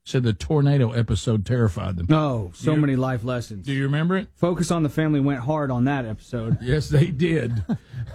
said the tornado episode terrified them. Oh, so many life lessons. Do you remember it? Focus on the Family went hard on that episode. Yes, they did.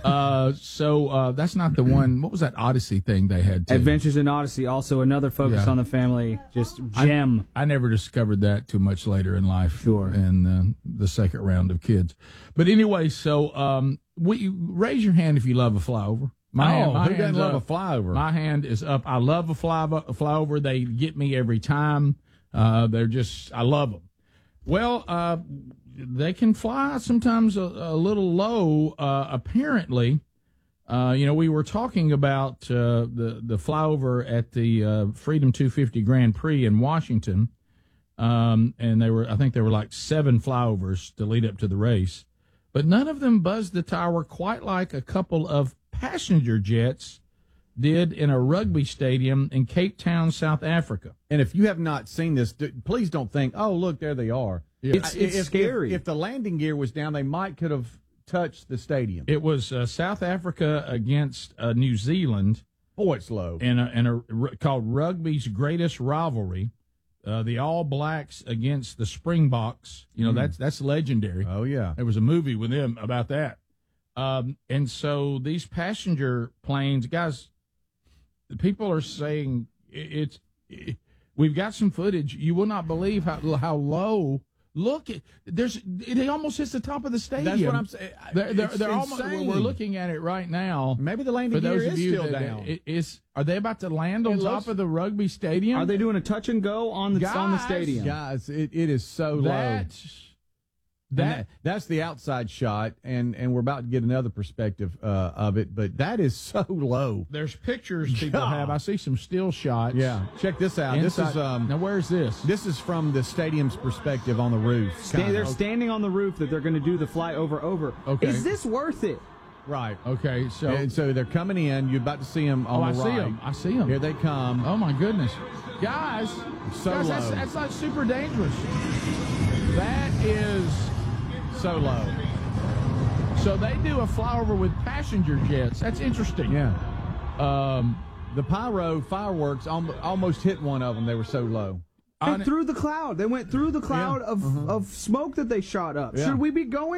So that's not the one. What was that Odyssey thing they had? Adventures in Odyssey, also another Focus on the Family, just gem. I never discovered that too much later in life. Sure. In the second round of kids. But anyway, so raise your hand if you love a flyover. Who doesn't love a flyover? My hand is up. I love a flyover. They get me every time. I love them. Well, they can fly sometimes a little low. Apparently, we were talking about the flyover at the Freedom 250 Grand Prix in Washington, and I think there were like 7 flyovers to lead up to the race, but none of them buzzed the tower quite like a couple of passenger jets did in a rugby stadium in Cape Town, South Africa. And if you have not seen this, please don't think, oh, look, there they are. Yeah. It's scary. If the landing gear was down, they could have touched the stadium. It was South Africa against New Zealand. Boy, it's low. Called Rugby's Greatest Rivalry. The All Blacks against the Springboks. That's legendary. Oh, yeah. There was a movie with them about that. And so these passenger planes, guys, people are saying we've got some footage. You will not believe how low. Look, it almost hits the top of the stadium. That's what I'm saying. They're almost. We're looking at it right now. Maybe the landing gear is still down. Are they about to land on top of the rugby stadium? Are they doing a touch and go on the stadium? Guys, it is so low. That's the outside shot, and we're about to get another perspective of it, but that is so low. There's pictures people have. I see some still shots. Yeah, check this out. Inside, this is now where's this? This is from the stadium's perspective on the roof. They're standing on the roof that they're going to do the flyover over. Okay. Is this worth it? Right. Okay. So they're coming in. You're about to see them on the right. I see them. Here they come. Oh my goodness, guys! Low. That's like super dangerous. That is. So low. So they do a flyover with passenger jets. That's interesting. Yeah. The pyro fireworks almost hit one of them. They were so low. They went through the cloud of smoke that they shot up. Yeah. Should we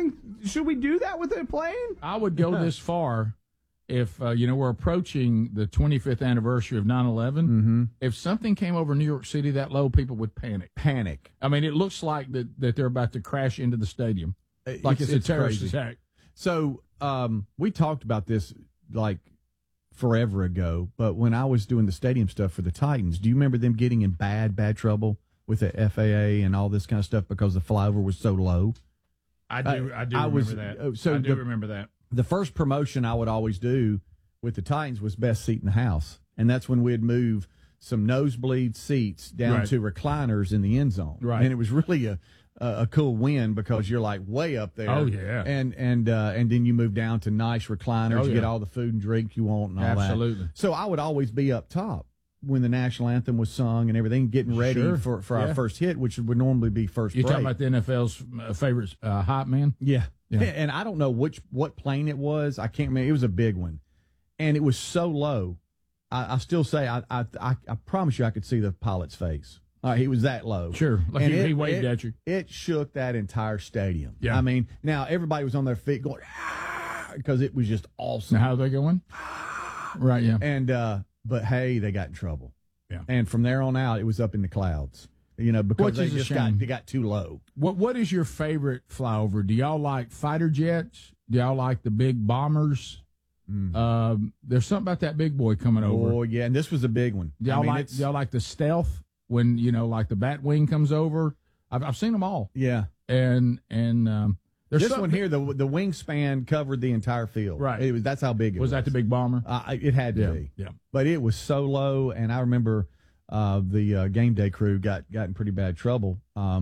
do that with a plane? I would go this far if, we're approaching the 25th anniversary of 9/11. Mm-hmm. If something came over New York City that low, people would panic. I mean, it looks like that they're about to crash into the stadium. Like it's a terrorist attack. So we talked about this like forever ago, but when I was doing the stadium stuff for the Titans, do you remember them getting in bad trouble with the FAA and all this kind of stuff because the flyover was so low? I do remember that. I do remember that. The first promotion I would always do with the Titans was best seat in the house, and that's when we'd move some nosebleed seats down to recliners in the end zone. Right. And it was really a cool win because you're like way up there. Oh yeah. And then you move down to nice recliners. You get all the food and drink you want and all that. Absolutely. So I would always be up top when the national anthem was sung and everything, getting ready for our first hit, which would normally be first break. You're talking about the NFL's favorite hype man? Yeah. And I don't know what plane it was. I can't remember. It was a big one. And it was so low. I still say, I promise you I could see the pilot's face. He was that low. Sure. Like he waved at you. It shook that entire stadium. Yeah. I mean, now everybody was on their feet going, because it was just awesome. Now, how are they going? Right, yeah. And, but hey, they got in trouble. Yeah. And from there on out, it was up in the clouds, because they just got too low. What is your favorite flyover? Do y'all like fighter jets? Do y'all like the big bombers? There's something about that big boy coming over. Oh, yeah, and this was a big one. Do y'all like the stealth when, like the bat wing comes over? I've seen them all. Yeah. And there's this one here, the wingspan covered the entire field. Right. That's how big it was. Was that the big bomber? It had to be. Yeah. But it was so low, and I remember the game day crew got in pretty bad trouble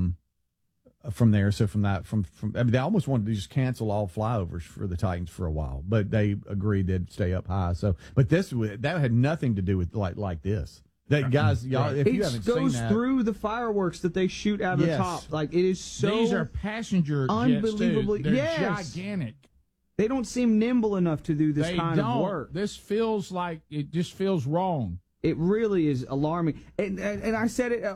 from there. So they almost wanted to just cancel all flyovers for the Titans for a while, but they agreed they'd stay up high. So, but that had nothing to do with like this. That guys, y'all, if you haven't seen that, it goes through the fireworks that they shoot out of the top. Like it is so. These are passenger unbelievably jets, too. They're gigantic. They don't seem nimble enough to do this kind of work. This feels like it just feels wrong. It really is alarming. And I said it